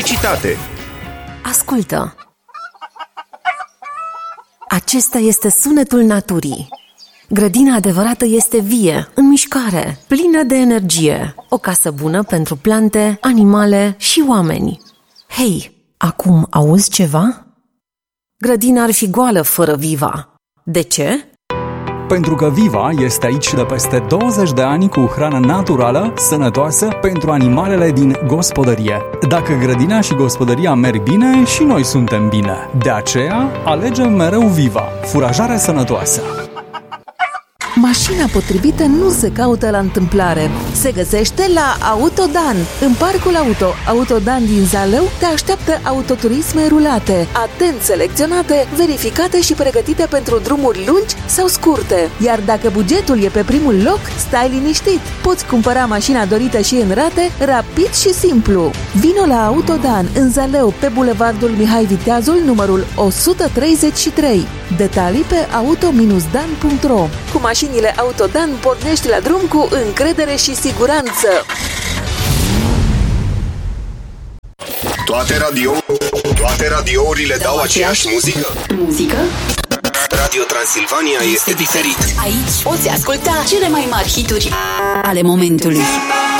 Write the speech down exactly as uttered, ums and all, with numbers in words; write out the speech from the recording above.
publicitate. Ascultă! Acesta este sunetul naturii. Grădina adevărată este vie, în mișcare, plină de energie. O casă bună pentru plante, animale și oameni. Hei, acum auzi ceva? Grădina ar fi goală fără Viva. De ce? Pentru că Viva este aici de peste douăzeci de ani cu hrană naturală, sănătoasă pentru animalele din gospodărie. Dacă grădina și gospodăria merg bine, și noi suntem bine. De aceea, alegem mereu Viva, furajare sănătoasă. Mașina potrivită nu se caută la întâmplare. Se găsește la Autodan. În parcul auto Autodan din Zalău te așteaptă autoturisme rulate, atent selecționate, verificate și pregătite pentru drumuri lungi sau scurte. Iar dacă bugetul e pe primul loc, stai liniștit. Poți cumpăra mașina dorită și în rate, rapid și simplu. Vino la Autodan în Zalău, pe bulevardul Mihai Viteazul, numărul o sută treizeci și trei. Detalii pe auto dan punct ro. Cu mașinile Autodan pornești la drum cu încredere și siguranță. Toate radio, toate radiourile dau aceeași muzică. Muzică? Radio Transilvania este diferit. Aici poți asculta cele mai mari hituri ale momentului.